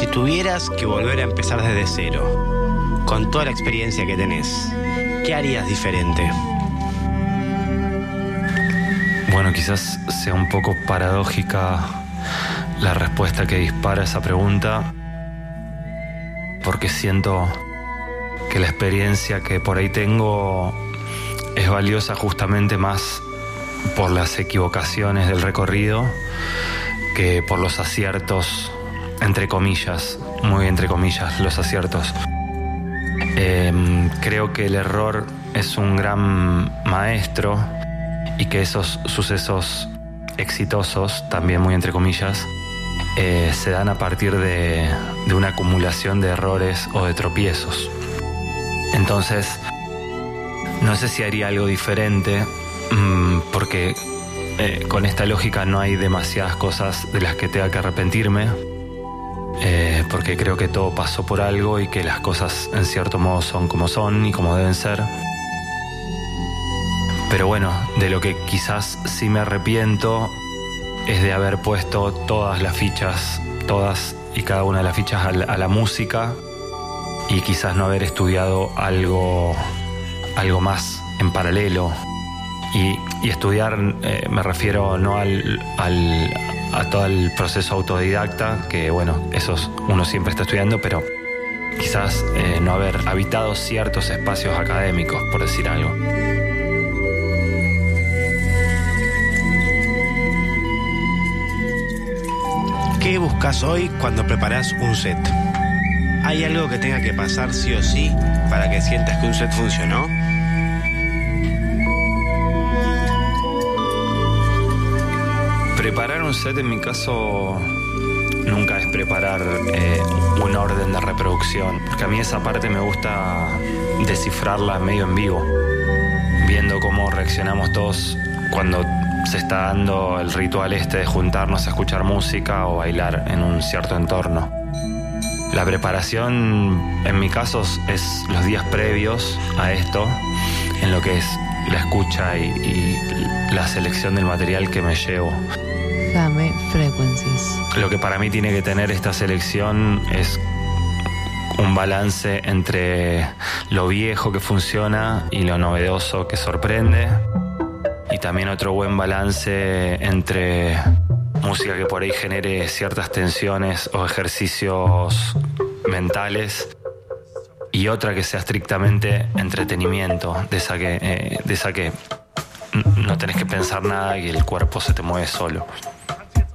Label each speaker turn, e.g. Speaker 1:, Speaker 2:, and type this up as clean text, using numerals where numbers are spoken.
Speaker 1: Si tuvieras que volver a empezar desde cero, con toda la experiencia que tenés, ¿qué harías diferente?
Speaker 2: Bueno, quizás sea un poco paradójica la respuesta que dispara esa pregunta, porque siento que la experiencia que por ahí tengo es valiosa justamente más por las equivocaciones del recorrido que por los aciertos, entre comillas, muy entre comillas, los aciertos. Creo que el error es un gran maestro y que esos sucesos exitosos, también muy entre comillas, se dan a partir de una acumulación de errores o de tropiezos. Entonces, no sé si haría algo diferente, porque con esta lógica no hay demasiadas cosas de las que tenga que arrepentirme, porque creo que todo pasó por algo y que las cosas en cierto modo son y como deben ser. Pero bueno, de lo que quizás sí me arrepiento es de haber puesto todas las fichas, todas y cada una de las fichas a la música, y quizás no haber estudiado algo más en paralelo. Y estudiar, me refiero no a todo el proceso autodidacta, que bueno, uno siempre está estudiando, pero quizás no haber habitado ciertos espacios académicos, por decir algo.
Speaker 1: ¿Qué buscas hoy cuando preparás un set? ¿Hay algo que tenga que pasar sí o sí para que sientas que un set funcionó?
Speaker 2: Preparar un set en mi caso nunca es preparar un orden de reproducción, porque a mí esa parte me gusta descifrarla medio en vivo, viendo cómo reaccionamos todos cuando se está dando el ritual de juntarnos a escuchar música o bailar en un cierto entorno. La preparación en mi caso es los días previos a esto, en lo que es la escucha y la selección del material que me llevo.
Speaker 3: Game Frequencies.
Speaker 2: Lo que para mí tiene que tener esta selección es un balance entre lo viejo que funciona y lo novedoso que sorprende. Y también otro buen balance entre música que por ahí genere ciertas tensiones o ejercicios mentales, y otra que sea estrictamente entretenimiento, de esa que no tenés que pensar nada y el cuerpo se te mueve solo.